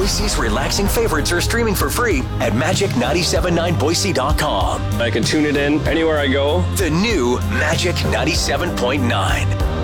Boise's relaxing favorites are streaming for free at magic979boise.com. I can tune it in anywhere I go. The new Magic 97.9.